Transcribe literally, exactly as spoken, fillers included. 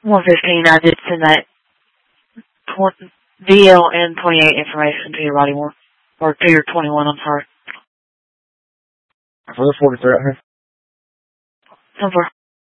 one fifteen, I did send that D L and twenty-eight information to your body more. Or to your twenty-one, I'm sorry. For the forty-three out here. ten four.